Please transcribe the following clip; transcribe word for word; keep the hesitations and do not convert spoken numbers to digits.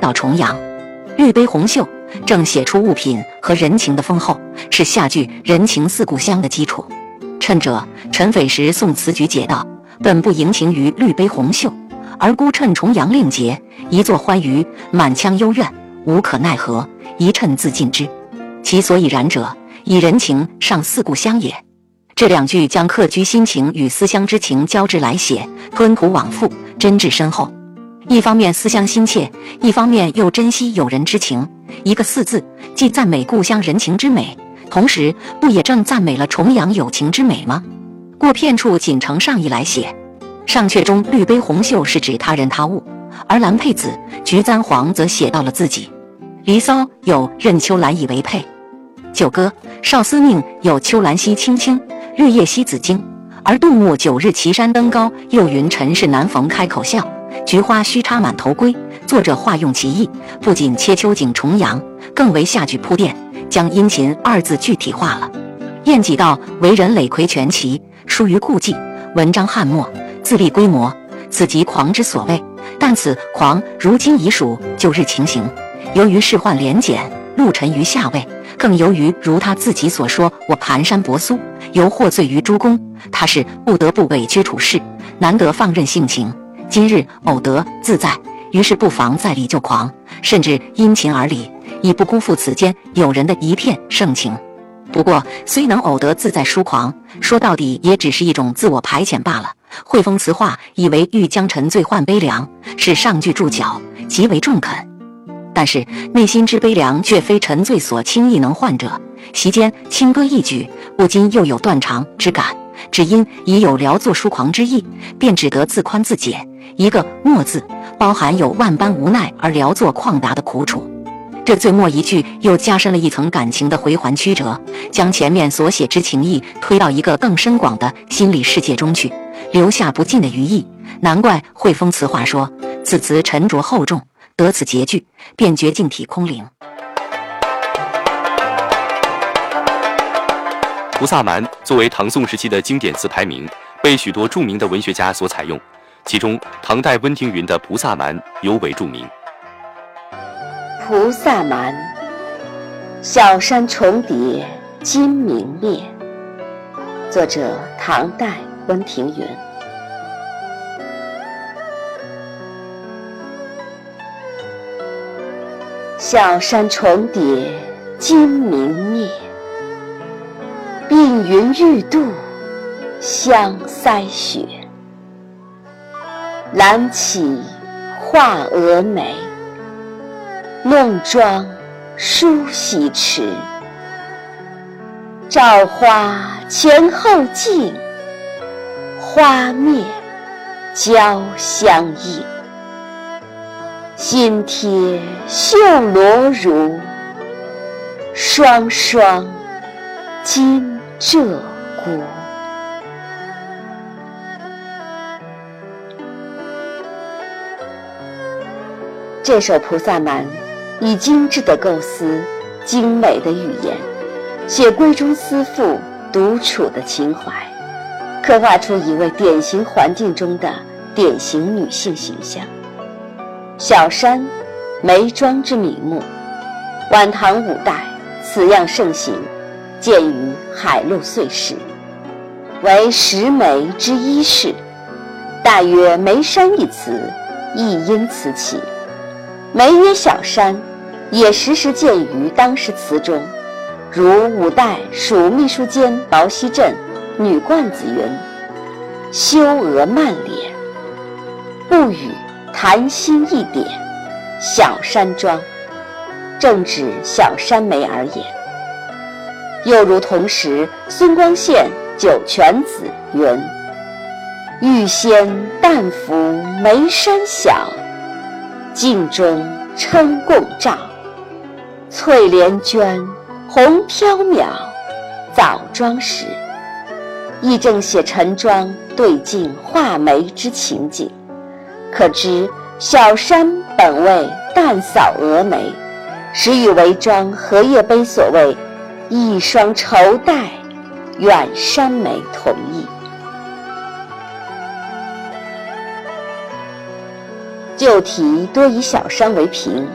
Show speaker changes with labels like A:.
A: 到重阳。绿杯红袖正写出物品和人情的丰厚，是下句人情似故乡的基础。趁者，陈匪时宋词局解道：本不迎情于绿杯红袖，而孤趁重阳令节，一作欢娱，满腔幽怨，无可奈何，一趁自尽之。其所以然者，以人情尚似故乡也。这两句将客居心情与思乡之情交织来写，吞吐往复，真挚深厚。一方面思乡心切，一方面又珍惜友人之情。一个四字，既赞美故乡人情之美，同时不也正赞美了重阳友情之美吗？过片处仅承上意来写。上阙中绿杯红袖是指他人他物，而蓝佩子、菊簪黄则写到了自己。离骚有任秋兰以为佩，九歌少司命有秋兰兮青青，日夜惜子衿，而杜牧九日岐山登高，又云尘世难逢开口笑，菊花须插满头归。作者化用其意，不仅切秋景重阳，更为下句铺垫，将殷勤二字具体化了。晏几道为人累魁全齐，疏于顾忌，文章翰墨，自立规模，此即狂之所谓。但此狂如今已属旧日情形，由于仕宦廉俭，禄沉于下位，更由于如他自己所说，我蹒跚伯苏，犹获罪于诸公，他是不得不委屈处事，难得放任性情。今日偶得自在，于是不妨再立就狂，甚至殷勤而立，以不辜负此间友人的一片盛情。不过虽能偶得自在疏狂，说到底也只是一种自我排遣罢了。汇丰词话以为欲将沉醉换悲凉，是上句注脚，极为中肯。但是内心之悲凉却非沉醉所轻易能换者，席间轻歌一举，不禁又有断肠之感，只因已有聊作疏狂之意，便只得自宽自解。一个末字包含有万般无奈而聊作旷达的苦楚，这最末一句又加深了一层感情的回环曲折，将前面所写之情意推到一个更深广的心理世界中去，留下不尽的余意。难怪汇丰词话说，此词沉着厚重，得此结句，便觉净体空灵。
B: 菩萨蛮作为唐宋时期的经典词牌名，被许多著名的文学家所采用，其中唐代温庭筠的《菩萨蛮》尤为著名。
C: 菩萨蛮，小山重叠今明灭。作者唐代温庭筠。小山重叠今明灭，鬓云欲度香腮雪。懒起画蛾眉，弄妆梳洗迟。照花前后镜，花面交相映。心贴绣罗襦，双双金鹧鸪。这首《菩萨蛮》以精致的构思、精美的语言，写闺中思妇独处的情怀，刻画出一位典型环境中的典型女性形象。小山，眉庄之名目，晚唐五代此样盛行，见于海陆岁时，为十眉之一事。大约眉山一词亦因此起。眉曰小山，也时时见于当时词中，如五代蜀秘书监薄熙镇女冠子云：修额曼脸，不语谈心一点，小山妆，正指小山眉而言。又如同时孙光宪九泉子云：玉仙淡拂眉山小，镜中称共照。翠莲娟红飘渺，早妆时，亦正写晨妆对镜画眉之情景。可知小山本为淡扫蛾眉，实与韦庄荷叶碑所谓一双绸带远山眉同义。旧题多以小山为凭，